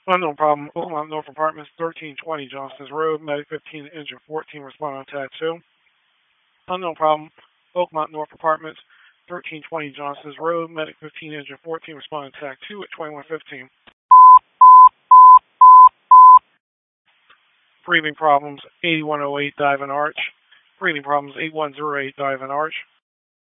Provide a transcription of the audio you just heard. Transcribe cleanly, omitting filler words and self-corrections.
Unknown problem, Oakmont North Apartments, 1320 Johnston's Road, Medic 15, Engine 14, respond on tag 2. Unknown problem, Oakmont North Apartments, 1320 Johnston's Road, Medic 15, Engine 14, respond on tag 2 at 2115. Breathing problems, 8108 Dive and Arch. Breathing problems, 8108 Dive and Arch.